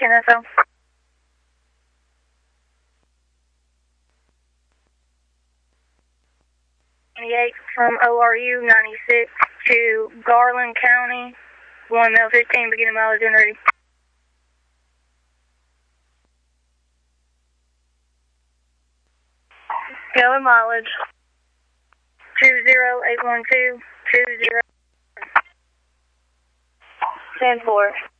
info. 28 from ORU 96 to Garland County, 1 mile 15, beginning mileage and ready. Going mileage 20812 20 10-4.